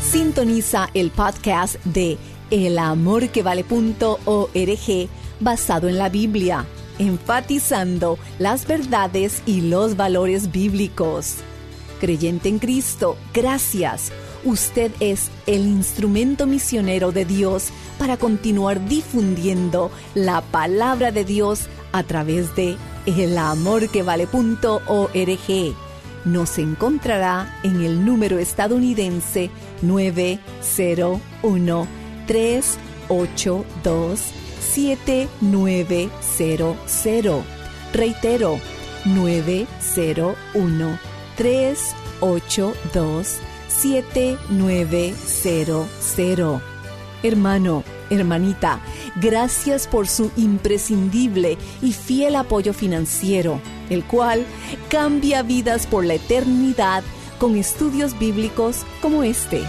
Sintoniza el podcast de elamorquevale.org basado en la Biblia, enfatizando las verdades y los valores bíblicos. Creyente en Cristo, gracias. Usted es el instrumento misionero de Dios para continuar difundiendo la palabra de Dios a través de elamorquevale.org. Nos encontrará en el número estadounidense 901-382-7900. Reitero, 901-382-7900. Hermano, hermanita, gracias por su imprescindible y fiel apoyo financiero, el cual cambia vidas por la eternidad con estudios bíblicos como este.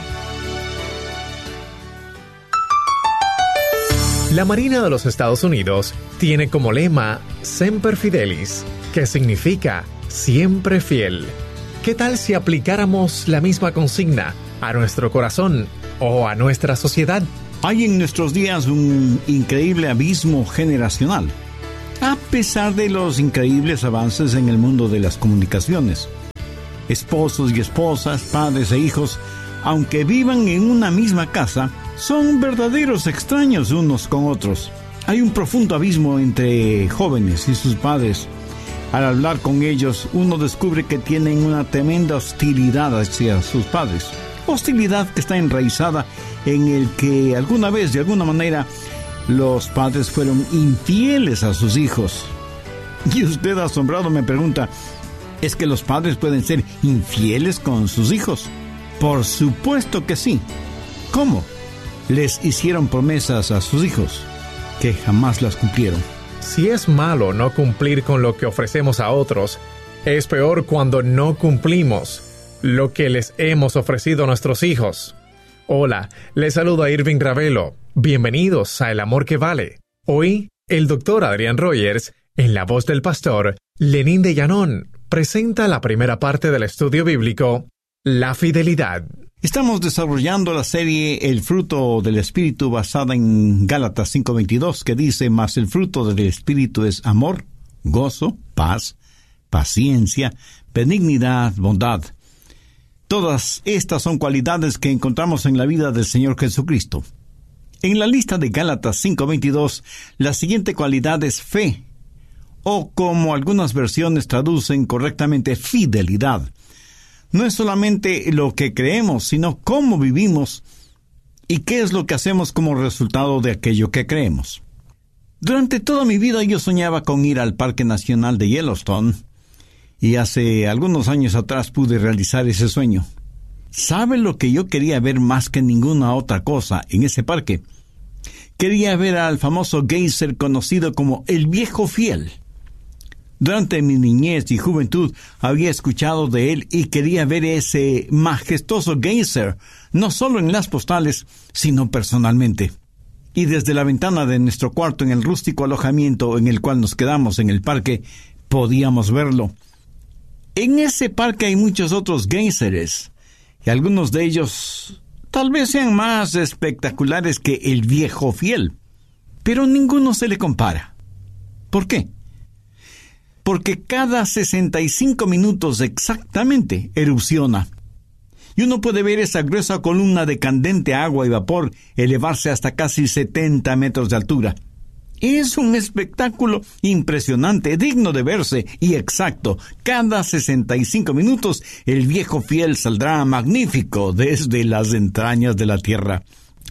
La Marina de los Estados Unidos tiene como lema Semper Fidelis, que significa siempre fiel. ¿Qué tal si aplicáramos la misma consigna a nuestro corazón o a nuestra sociedad? Hay en nuestros días un increíble abismo generacional, a pesar de los increíbles avances en el mundo de las comunicaciones. Esposos y esposas, padres e hijos, aunque vivan en una misma casa, son verdaderos extraños unos con otros. Hay un profundo abismo entre jóvenes y sus padres. Al hablar con ellos, uno descubre que tienen una tremenda hostilidad hacia sus padres. Hostilidad que está enraizada en el que alguna vez, de alguna manera, los padres fueron infieles a sus hijos. Y usted, asombrado, me pregunta, ¿es que los padres pueden ser infieles con sus hijos? Por supuesto que sí. ¿Cómo? Les hicieron promesas a sus hijos que jamás las cumplieron. Si es malo no cumplir con lo que ofrecemos a otros, es peor cuando no cumplimos lo que les hemos ofrecido a nuestros hijos. Hola, les saluda Irving Ravelo. Bienvenidos a El Amor que Vale. Hoy, el Dr. Adrián Rogers, en la voz del pastor Lenín de Llanón, presenta la primera parte del estudio bíblico, La Fidelidad. Estamos desarrollando la serie El fruto del Espíritu, basada en Gálatas 5:22, que dice: mas el fruto del Espíritu es amor, gozo, paz, paciencia, benignidad, bondad. Todas estas son cualidades que encontramos en la vida del Señor Jesucristo. En la lista de Gálatas 5:22, la siguiente cualidad es fe, o como algunas versiones traducen correctamente, fidelidad. No es solamente lo que creemos, sino cómo vivimos y qué es lo que hacemos como resultado de aquello que creemos. Durante toda mi vida yo soñaba con ir al Parque Nacional de Yellowstone, y hace algunos años atrás pude realizar ese sueño. ¿Sabe lo que yo quería ver más que ninguna otra cosa en ese parque? Quería ver al famoso geyser conocido como el Viejo Fiel. Durante mi niñez y juventud había escuchado de él y quería ver ese majestuoso geyser, no solo en las postales, sino personalmente. Y desde la ventana de nuestro cuarto en el rústico alojamiento en el cual nos quedamos en el parque, podíamos verlo. En ese parque hay muchos otros geyseres, y algunos de ellos tal vez sean más espectaculares que el Viejo Fiel, pero ninguno se le compara. ¿Por qué? Porque cada 65 minutos exactamente erupciona, y uno puede ver esa gruesa columna de candente agua y vapor elevarse hasta casi 70 metros de altura. Es un espectáculo impresionante, digno de verse y exacto. Cada 65 minutos el Viejo Fiel saldrá magnífico desde las entrañas de la tierra.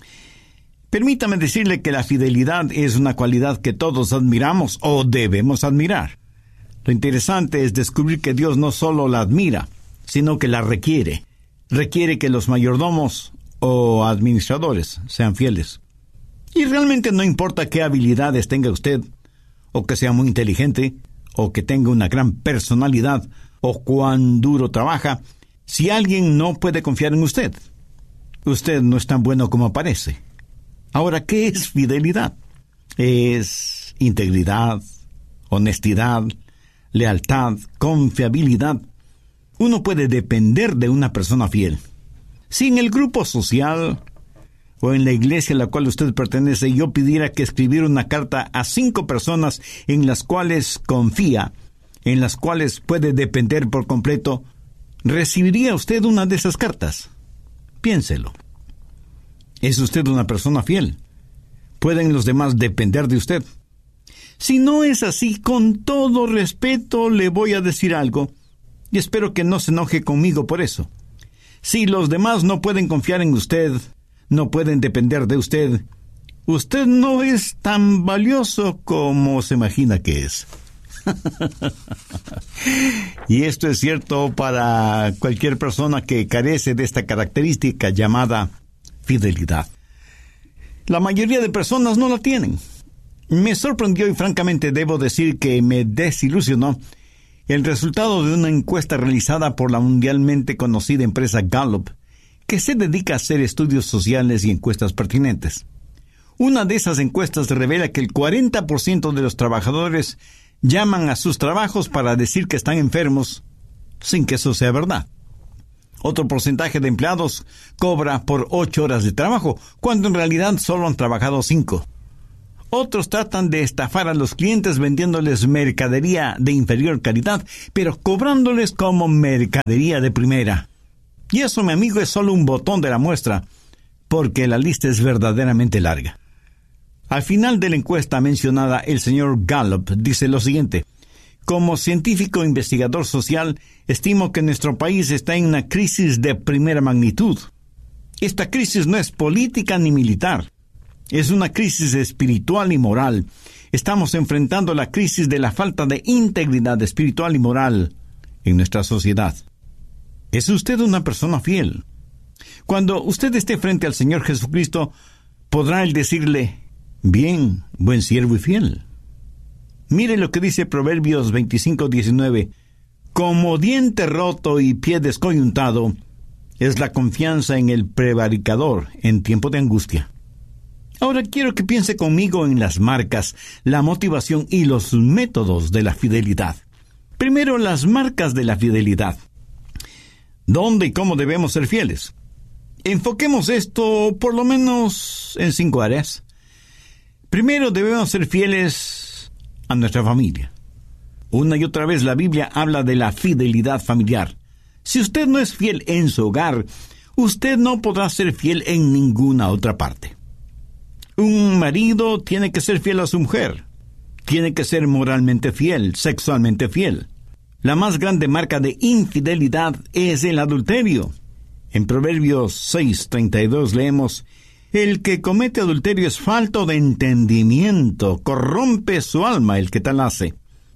Permítame decirle que la fidelidad es una cualidad que todos admiramos o debemos admirar. Lo interesante es descubrir que Dios no solo la admira, sino que la requiere. Requiere que los mayordomos o administradores sean fieles. Y realmente no importa qué habilidades tenga usted, o que sea muy inteligente, o que tenga una gran personalidad, o cuán duro trabaja, si alguien no puede confiar en usted, usted no es tan bueno como parece. Ahora, ¿qué es fidelidad? Es integridad, honestidad, lealtad, confiabilidad. Uno puede depender de una persona fiel. Si en el grupo social o en la iglesia a la cual usted pertenece yo pidiera que escribiera una carta a 5 personas en las cuales confía, en las cuales puede depender por completo, ¿recibiría usted una de esas cartas? Piénselo. ¿Es usted una persona fiel? ¿Pueden los demás depender de usted? Si no es así, con todo respeto le voy a decir algo, y espero que no se enoje conmigo por eso. Si los demás no pueden confiar en usted, no pueden depender de usted, usted no es tan valioso como se imagina que es. Y esto es cierto para cualquier persona que carece de esta característica llamada fidelidad. La mayoría de personas no la tienen. Me sorprendió y francamente debo decir que me desilusionó el resultado de una encuesta realizada por la mundialmente conocida empresa Gallup, que se dedica a hacer estudios sociales y encuestas pertinentes. Una de esas encuestas revela que el 40% de los trabajadores llaman a sus trabajos para decir que están enfermos, sin que eso sea verdad. Otro porcentaje de empleados cobra por 8 horas de trabajo, cuando en realidad solo han trabajado 5. Otros tratan de estafar a los clientes vendiéndoles mercadería de inferior calidad, pero cobrándoles como mercadería de primera. Y eso, mi amigo, es solo un botón de la muestra, porque la lista es verdaderamente larga. Al final de la encuesta mencionada, el señor Gallup dice lo siguiente: como científico investigador social, estimo que nuestro país está en una crisis de primera magnitud. Esta crisis no es política ni militar. Es una crisis espiritual y moral. Estamos enfrentando la crisis de la falta de integridad espiritual y moral en nuestra sociedad. ¿Es usted una persona fiel? Cuando usted esté frente al Señor Jesucristo, podrá Él decirle: bien, buen siervo y fiel. Mire lo que dice Proverbios 25:19. Como diente roto y pie descoyuntado es la confianza en el prevaricador en tiempo de angustia. Ahora quiero que piense conmigo en las marcas, la motivación y los métodos de la fidelidad. Primero, las marcas de la fidelidad. ¿Dónde y cómo debemos ser fieles? Enfoquemos esto por lo menos en 5 áreas. Primero, debemos ser fieles a nuestra familia. Una y otra vez la Biblia habla de la fidelidad familiar. Si usted no es fiel en su hogar, usted no podrá ser fiel en ninguna otra parte. Un marido tiene que ser fiel a su mujer. Tiene que ser moralmente fiel, sexualmente fiel. La más grande marca de infidelidad es el adulterio. En Proverbios 6:32 leemos: el que comete adulterio es falto de entendimiento, corrompe su alma el que tal hace.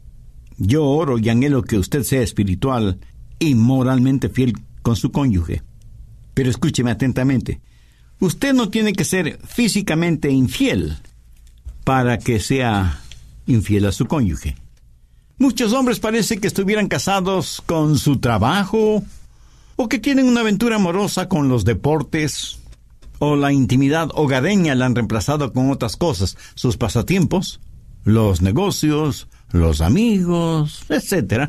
Yo oro y anhelo que usted sea espiritual y moralmente fiel con su cónyuge. Pero escúcheme atentamente. Usted no tiene que ser físicamente infiel para que sea infiel a su cónyuge. Muchos hombres parece que estuvieran casados con su trabajo, o que tienen una aventura amorosa con los deportes, o la intimidad hogareña la han reemplazado con otras cosas, sus pasatiempos, los negocios, los amigos, etc.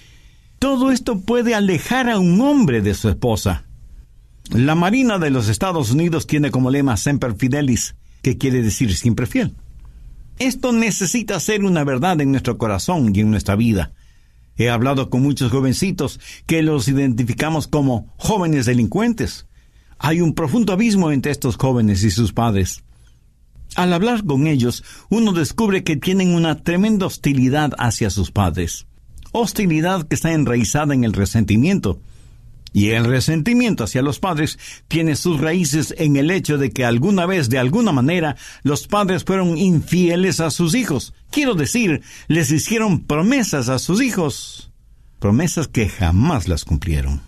Todo esto puede alejar a un hombre de su esposa. La Marina de los Estados Unidos tiene como lema Semper Fidelis, que quiere decir siempre fiel. Esto necesita ser una verdad en nuestro corazón y en nuestra vida. He hablado con muchos jovencitos que los identificamos como jóvenes delincuentes. Hay un profundo abismo entre estos jóvenes y sus padres. Al hablar con ellos, uno descubre que tienen una tremenda hostilidad hacia sus padres. Hostilidad que está enraizada en el resentimiento. Y el resentimiento hacia los padres tiene sus raíces en el hecho de que alguna vez, de alguna manera, los padres fueron infieles a sus hijos. Quiero decir, les hicieron promesas a sus hijos. Promesas que jamás las cumplieron.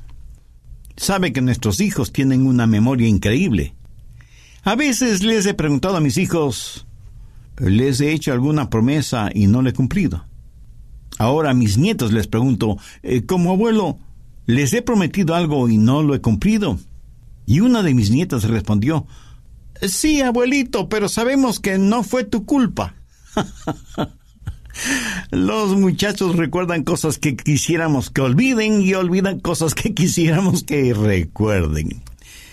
Sabe que nuestros hijos tienen una memoria increíble. A veces les he preguntado a mis hijos, les he hecho alguna promesa y no la he cumplido. Ahora a mis nietos les pregunto, como abuelo, les he prometido algo y no lo he cumplido. Y una de mis nietas respondió, sí, abuelito, pero sabemos que no fue tu culpa. Los muchachos recuerdan cosas que quisiéramos que olviden y olvidan cosas que quisiéramos que recuerden.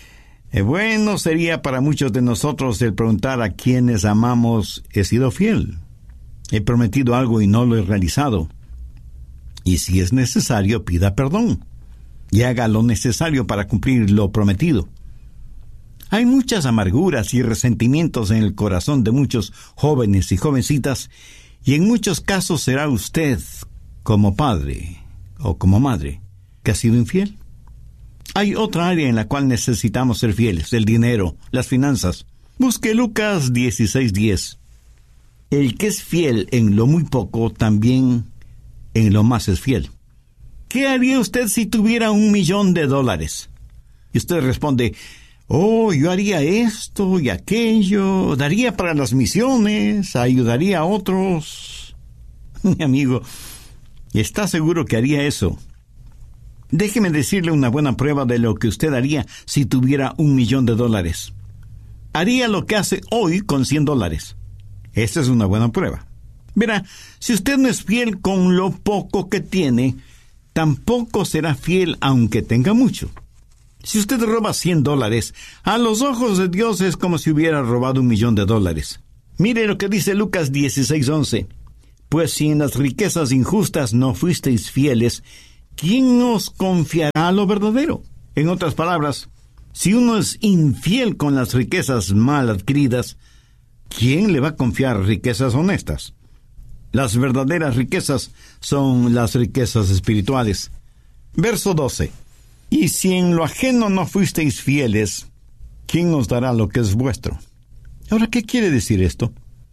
Bueno sería para muchos de nosotros el preguntar a quienes amamos: ¿he sido fiel? ¿He prometido algo y no lo he realizado? Y si es necesario, pida perdón y haga lo necesario para cumplir lo prometido. Hay muchas amarguras y resentimientos en el corazón de muchos jóvenes y jovencitas, y en muchos casos será usted, como padre o como madre, que ha sido infiel. Hay otra área en la cual necesitamos ser fieles: el dinero, las finanzas. Busque Lucas 16:10. El que es fiel en lo muy poco, también en lo más es fiel. ¿Qué haría usted si tuviera $1,000,000? Y usted responde: yo haría esto y aquello, daría para las misiones, ayudaría a otros. Mi amigo, ¿está seguro que haría eso? Déjeme decirle una buena prueba de lo que usted haría si tuviera $1,000,000. Haría lo que hace hoy con $100. Esa es una buena prueba. Verá, si usted no es fiel con lo poco que tiene, tampoco será fiel aunque tenga mucho. Si usted roba $100, a los ojos de Dios es como si hubiera robado $1,000,000. Mire lo que dice Lucas 16:11. Pues si en las riquezas injustas no fuisteis fieles, ¿quién os confiará lo verdadero? En otras palabras, si uno es infiel con las riquezas mal adquiridas, ¿quién le va a confiar riquezas honestas? Las verdaderas riquezas son las riquezas espirituales. Verso 12. Y si en lo ajeno no fuisteis fieles, ¿quién os dará lo que es vuestro? Ahora, ¿qué quiere decir esto?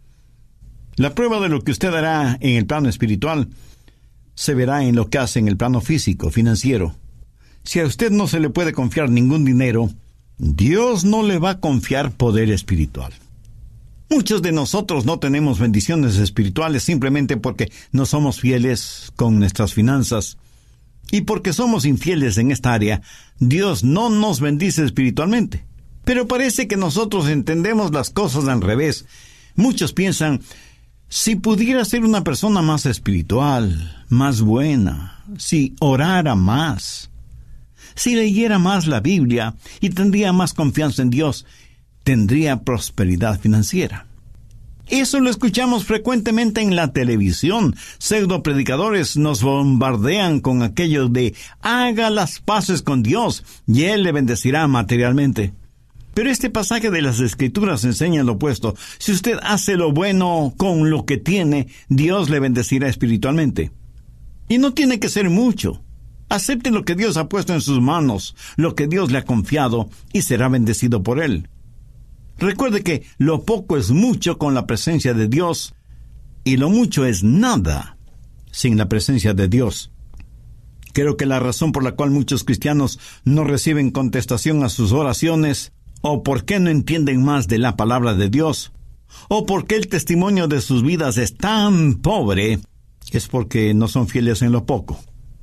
La prueba de lo que usted hará en el plano espiritual se verá en lo que hace en el plano físico, financiero. Si a usted no se le puede confiar ningún dinero, Dios no le va a confiar poder espiritual. Muchos de nosotros no tenemos bendiciones espirituales simplemente porque no somos fieles con nuestras finanzas. Y porque somos infieles en esta área, Dios no nos bendice espiritualmente. Pero parece que nosotros entendemos las cosas al revés. Muchos piensan: si pudiera ser una persona más espiritual, más buena, si orara más, si leyera más la Biblia y tendría más confianza en Dios, tendría prosperidad financiera. Eso lo escuchamos frecuentemente en la televisión. Pseudo predicadores nos bombardean con aquello de: haga las paces con Dios y Él le bendecirá materialmente. Pero este pasaje de las Escrituras enseña lo opuesto. Si usted hace lo bueno con lo que tiene, Dios le bendecirá espiritualmente. Y no tiene que ser mucho. Acepte lo que Dios ha puesto en sus manos, lo que Dios le ha confiado, y será bendecido por Él. Recuerde que lo poco es mucho con la presencia de Dios, y lo mucho es nada sin la presencia de Dios. Creo que la razón por la cual muchos cristianos no reciben contestación a sus oraciones, o por qué no entienden más de la palabra de Dios, o por qué el testimonio de sus vidas es tan pobre, es porque no son fieles en lo poco.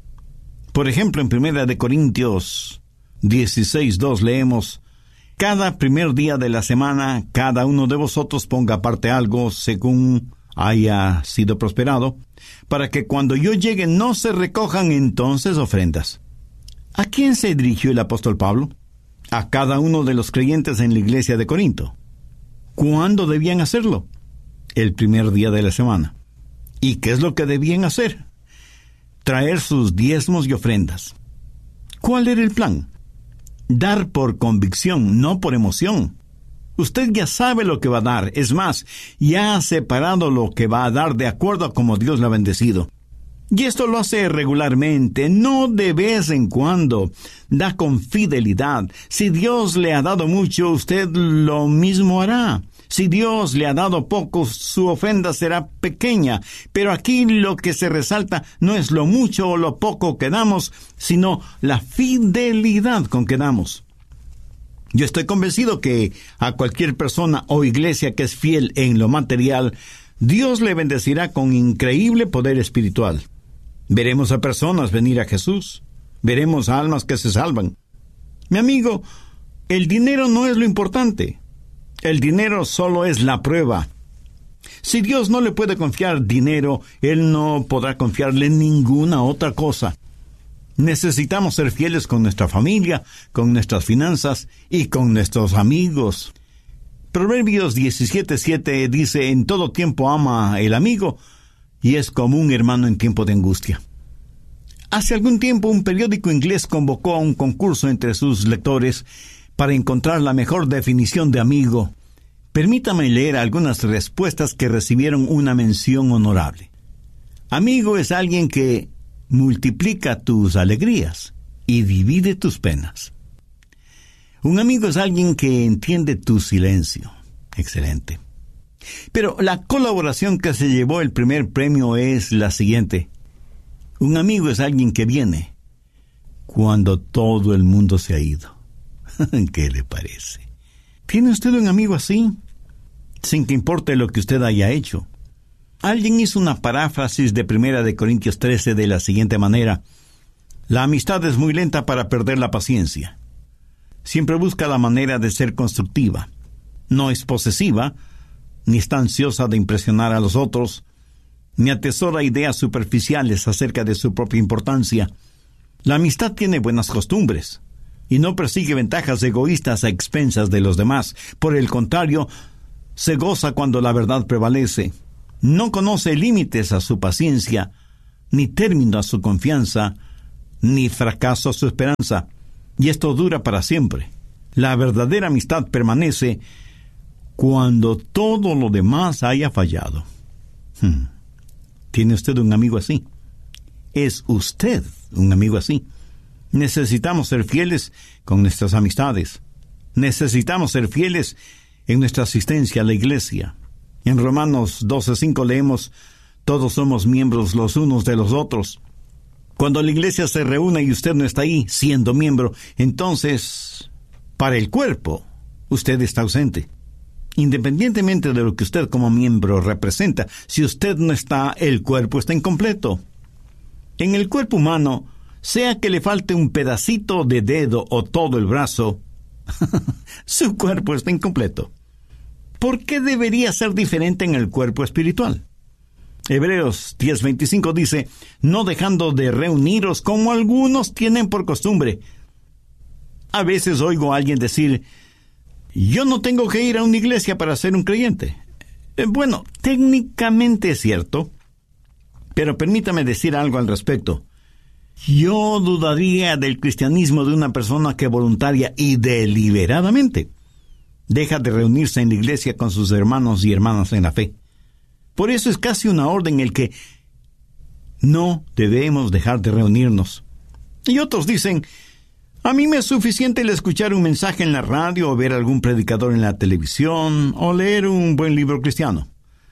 Por ejemplo, en 1 Corintios 16:2 leemos: cada primer día de la semana, cada uno de vosotros ponga aparte algo según haya sido prosperado, para que cuando yo llegue no se recojan entonces ofrendas. ¿A quién se dirigió el apóstol Pablo? A cada uno de los creyentes en la iglesia de Corinto. ¿Cuándo debían hacerlo? El primer día de la semana. ¿Y qué es lo que debían hacer? Traer sus diezmos y ofrendas. ¿Cuál era el plan? Dar por convicción, no por emoción. Usted ya sabe lo que va a dar. Es más, ya ha separado lo que va a dar de acuerdo a cómo Dios lo ha bendecido. Y esto lo hace regularmente, no de vez en cuando. Da con fidelidad. Si Dios le ha dado mucho, usted lo mismo hará. Si Dios le ha dado poco, su ofrenda será pequeña. Pero aquí lo que se resalta no es lo mucho o lo poco que damos, sino la fidelidad con que damos. Yo estoy convencido que a cualquier persona o iglesia que es fiel en lo material, Dios le bendecirá con increíble poder espiritual. Veremos a personas venir a Jesús. Veremos a almas que se salvan. Mi amigo, el dinero no es lo importante. El dinero solo es la prueba. Si Dios no le puede confiar dinero, Él no podrá confiarle ninguna otra cosa. Necesitamos ser fieles con nuestra familia, con nuestras finanzas y con nuestros amigos. Proverbios 17:7 dice: en todo tiempo ama el amigo y es como un hermano en tiempo de angustia. Hace algún tiempo un periódico inglés convocó a un concurso entre sus lectores para encontrar la mejor definición de amigo. Permítame leer algunas respuestas que recibieron una mención honorable. Amigo es alguien que multiplica tus alegrías y divide tus penas. Un amigo es alguien que entiende tu silencio. Excelente. Pero la colaboración que se llevó el primer premio es la siguiente. Un amigo es alguien que viene cuando todo el mundo se ha ido. ¿Qué le parece? ¿Tiene usted un amigo así? Sin que importe lo que usted haya hecho. Alguien hizo una paráfrasis de 1 Corintios 13 de la siguiente manera: la amistad es muy lenta para perder la paciencia. Siempre busca la manera de ser constructiva. No es posesiva, ni está ansiosa de impresionar a los otros, ni atesora ideas superficiales acerca de su propia importancia. La amistad tiene buenas costumbres y no persigue ventajas egoístas a expensas de los demás. Por el contrario, se goza cuando la verdad prevalece. No conoce límites a su paciencia, ni término a su confianza, ni fracaso a su esperanza. Y esto dura para siempre. La verdadera amistad permanece cuando todo lo demás haya fallado. ¿Tiene usted un amigo así? ¿Es usted un amigo así? Necesitamos ser fieles con nuestras amistades. Necesitamos ser fieles en nuestra asistencia a la iglesia. En Romanos 12:5 leemos: todos somos miembros los unos de los otros. Cuando la iglesia se reúne y usted no está ahí siendo miembro, entonces, para el cuerpo, usted está ausente. Independientemente de lo que usted como miembro representa, si usted no está, el cuerpo está incompleto. En el cuerpo humano, sea que le falte un pedacito de dedo o todo el brazo, su cuerpo está incompleto. ¿Por qué debería ser diferente en el cuerpo espiritual? Hebreos 10:25 dice: no dejando de reuniros como algunos tienen por costumbre. A veces oigo a alguien decir: yo no tengo que ir a una iglesia para ser un creyente. Bueno, técnicamente es cierto, pero permítame decir algo al respecto. Yo dudaría del cristianismo de una persona que voluntaria y deliberadamente deja de reunirse en la iglesia con sus hermanos y hermanas en la fe. Por eso es casi una orden el que no debemos dejar de reunirnos. Y otros dicen: a mí me es suficiente el escuchar un mensaje en la radio o ver algún predicador en la televisión o leer un buen libro cristiano.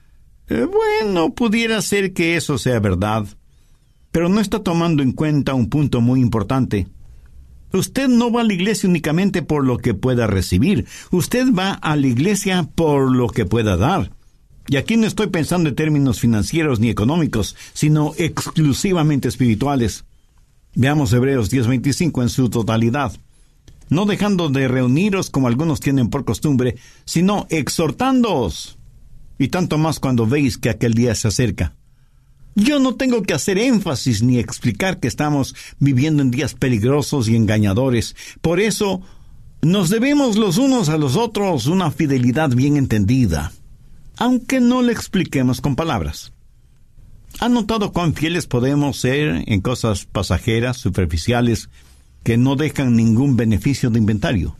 Bueno, pudiera ser que eso sea verdad, pero no está tomando en cuenta un punto muy importante. Usted no va a la iglesia únicamente por lo que pueda recibir. Usted va a la iglesia por lo que pueda dar. Y aquí no estoy pensando en términos financieros ni económicos, sino exclusivamente espirituales. Veamos Hebreos 10:25 en su totalidad. No dejando de reuniros como algunos tienen por costumbre, sino exhortándoos, y tanto más cuando veis que aquel día se acerca. Yo no tengo que hacer énfasis ni explicar que estamos viviendo en días peligrosos y engañadores. Por eso, nos debemos los unos a los otros una fidelidad bien entendida, aunque no le expliquemos con palabras. ¿Han notado cuán fieles podemos ser en cosas pasajeras, superficiales, que no dejan ningún beneficio de inventario?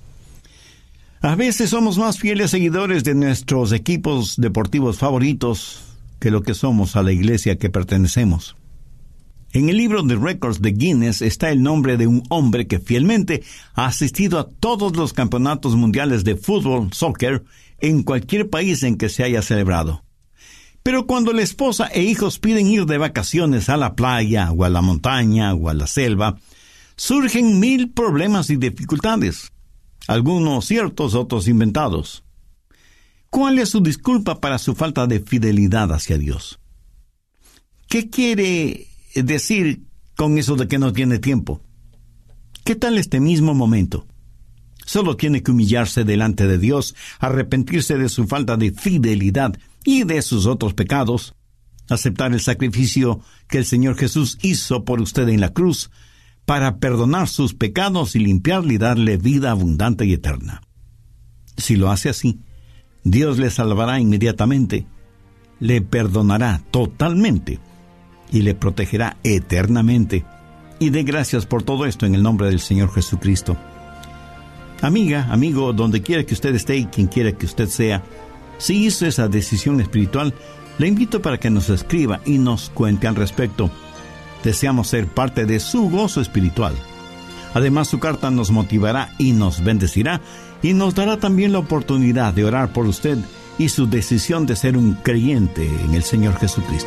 A veces somos más fieles seguidores de nuestros equipos deportivos favoritos que lo que somos a la iglesia que pertenecemos. En el libro de récords de Guinness está el nombre de un hombre que fielmente ha asistido a todos los campeonatos mundiales de fútbol, soccer, en cualquier país en que se haya celebrado. Pero cuando la esposa e hijos piden ir de vacaciones a la playa, o a la montaña, o a la selva, surgen 1000 problemas y dificultades, algunos ciertos, otros inventados. ¿Cuál es su disculpa para su falta de fidelidad hacia Dios? ¿Qué quiere decir con eso de que no tiene tiempo? ¿Qué tal este mismo momento? Solo tiene que humillarse delante de Dios, arrepentirse de su falta de fidelidad y de sus otros pecados, aceptar el sacrificio que el Señor Jesús hizo por usted en la cruz, para perdonar sus pecados y limpiarle y darle vida abundante y eterna. Si lo hace así, Dios le salvará inmediatamente, le perdonará totalmente y le protegerá eternamente. Y dé gracias por todo esto en el nombre del Señor Jesucristo. Amiga, amigo, donde quiera que usted esté y quien quiera que usted sea, si hizo esa decisión espiritual, le invito para que nos escriba y nos cuente al respecto. Deseamos ser parte de su gozo espiritual. Además, su carta nos motivará y nos bendecirá y nos dará también la oportunidad de orar por usted y su decisión de ser un creyente en el Señor Jesucristo.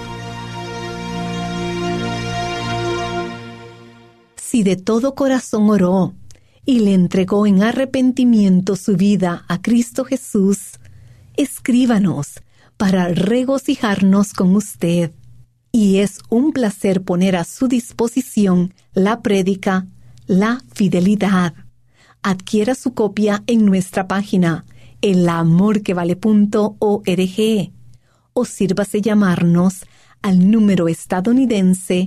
Si de todo corazón oró y le entregó en arrepentimiento su vida a Cristo Jesús, escríbanos para regocijarnos con usted. Y es un placer poner a su disposición la prédica La Fidelidad. Adquiera su copia en nuestra página elamorquevale.org o sírvase llamarnos al número estadounidense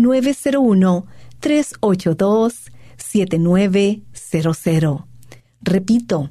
901-382-7900. Repito,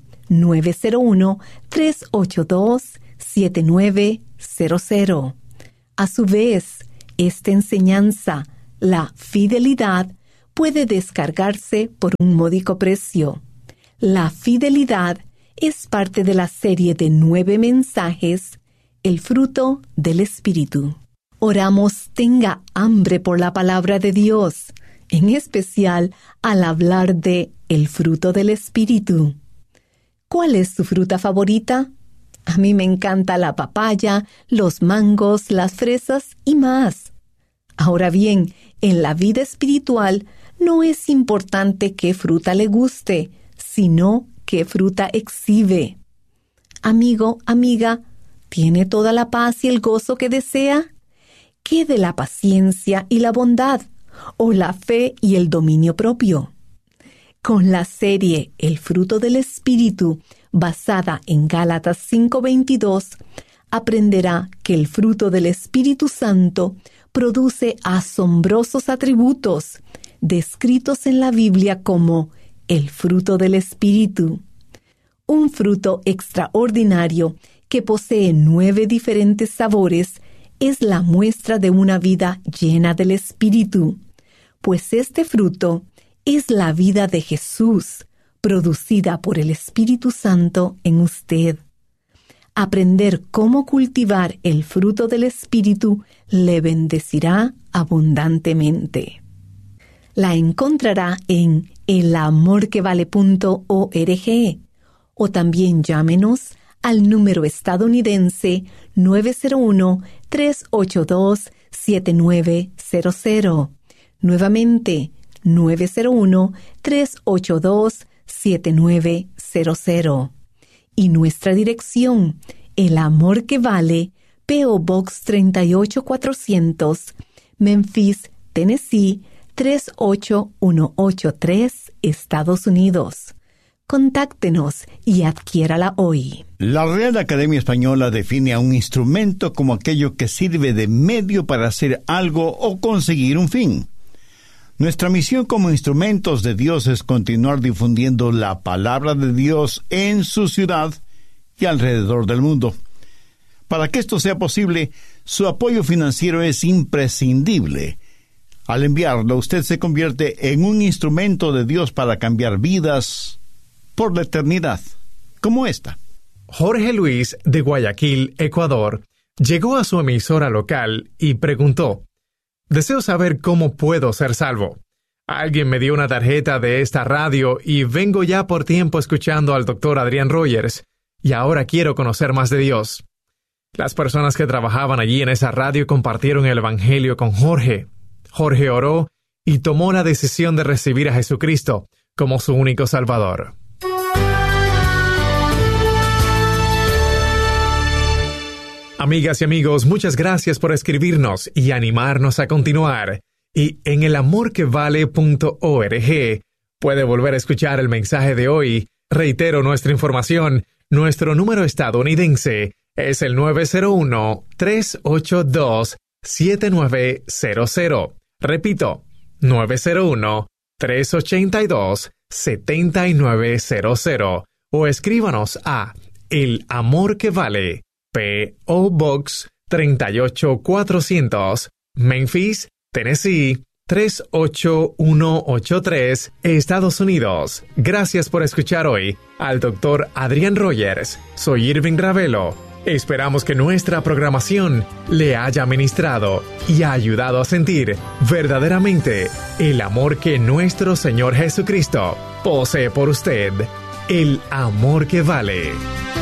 901-382-7900. A su vez, esta enseñanza, La Fidelidad, puede descargarse por un módico precio. La Fidelidad es parte de la serie de 9 mensajes, El fruto del Espíritu. Oramos tenga hambre por la palabra de Dios, en especial al hablar de el fruto del Espíritu. ¿Cuál es su fruta favorita? A mí me encanta la papaya, los mangos, las fresas y más. Ahora bien, en la vida espiritual no es importante qué fruta le guste, sino qué fruta exhibe. Amigo, amiga, ¿tiene toda la paz y el gozo que desea? ¿Qué de la paciencia y la bondad, o la fe y el dominio propio? Con la serie El fruto del Espíritu, basada en Gálatas 5:22, aprenderá que el fruto del Espíritu Santo produce asombrosos atributos, descritos en la Biblia como el fruto del Espíritu. Un fruto extraordinario que posee 9 diferentes sabores es la muestra de una vida llena del Espíritu, pues este fruto es la vida de Jesús, producida por el Espíritu Santo en usted. Aprender cómo cultivar el fruto del Espíritu le bendecirá abundantemente. La encontrará en elamorquevale.org o también llámenos al número estadounidense 901-382-7900. Nuevamente, 901-382-7900. Y nuestra dirección, El Amor que Vale, P.O. Box 38400, Memphis, Tennessee 38183, Estados Unidos. Contáctenos y adquiérala hoy. La Real Academia Española define a un instrumento como aquello que sirve de medio para hacer algo o conseguir un fin. Nuestra misión como instrumentos de Dios es continuar difundiendo la palabra de Dios en su ciudad y alrededor del mundo. Para que esto sea posible, su apoyo financiero es imprescindible. Al enviarlo, usted se convierte en un instrumento de Dios para cambiar vidas por la eternidad, como esta. Jorge Luis, de Guayaquil, Ecuador, llegó a su emisora local y preguntó: «Deseo saber cómo puedo ser salvo. Alguien me dio una tarjeta de esta radio y vengo ya por tiempo escuchando al Dr. Adrián Rogers, y ahora quiero conocer más de Dios». Las personas que trabajaban allí en esa radio compartieron el Evangelio con Jorge. Jorge oró y tomó la decisión de recibir a Jesucristo como su único Salvador. Amigas y amigos, muchas gracias por escribirnos y animarnos a continuar. Y en elamorquevale.org puede volver a escuchar el mensaje de hoy. Reitero nuestra información. Nuestro número estadounidense es el 901-382-7900. Repito, 901 382-7900 o escríbanos a El Amor que Vale, P.O. Box 38400, Memphis, Tennessee 38183, Estados Unidos. Gracias por escuchar hoy al Dr. Adrián Rogers. Soy Irving Ravelo. Esperamos que nuestra programación le haya ministrado y ha ayudado a sentir verdaderamente el amor que nuestro Señor Jesucristo posee por usted. El amor que vale.